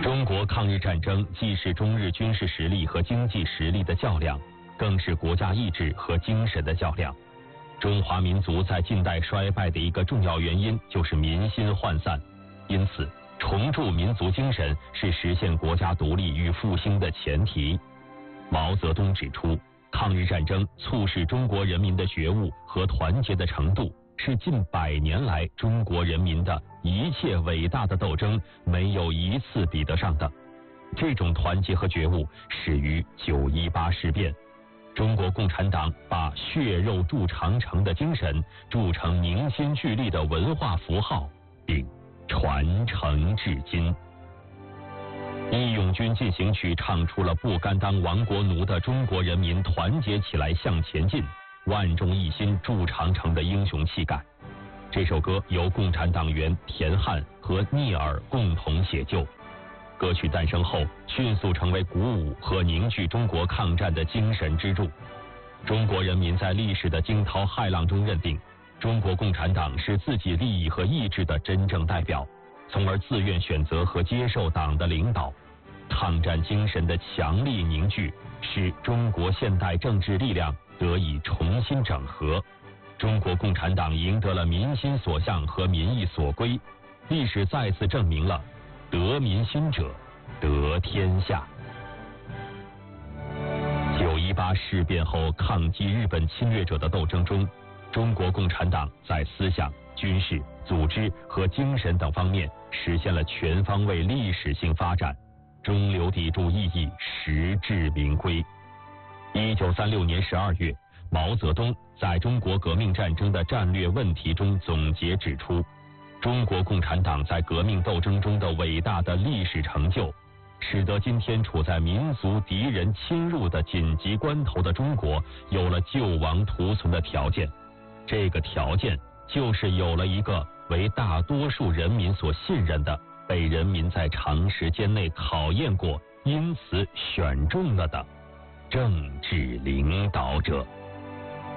中国抗日战争既是中日军事实力和经济实力的较量，更是国家意志和精神的较量。中华民族在近代衰败的一个重要原因就是民心涣散，因此重铸民族精神是实现国家独立与复兴的前提。毛泽东指出，抗日战争促使中国人民的觉悟和团结的程度，是近100年来中国人民的一切伟大的斗争没有一次比得上的。这种团结和觉悟始于9·18事变。中国共产党把血肉铸长城的精神铸成凝心聚力的文化符号，并传承至今。义勇军进行曲唱出了不甘当亡国奴的中国人民团结起来向前进，万众一心筑长城的英雄气概。这首歌由共产党员田汉和聂耳共同写就。歌曲诞生后，迅速成为鼓舞和凝聚中国抗战的精神支柱。中国人民在历史的惊涛骇浪中认定，中国共产党是自己利益和意志的真正代表，从而自愿选择和接受党的领导。抗战精神的强力凝聚，使中国现代政治力量得以重新整合，中国共产党赢得了民心所向和民意所归。历史再次证明了得民心者得天下。9·18事变后抗击日本侵略者的斗争中，中国共产党在思想、军事、组织和精神等方面实现了全方位历史性发展，中流砥柱意义实至名归。1936年12月，毛泽东在中国革命战争的战略问题中总结指出，中国共产党在革命斗争中的伟大的历史成就，使得今天处在民族敌人侵入的紧急关头的中国有了救亡图存的条件。这个条件就是有了一个为大多数人民所信任的，被人民在长时间内考验过，因此选中了的政治领导者。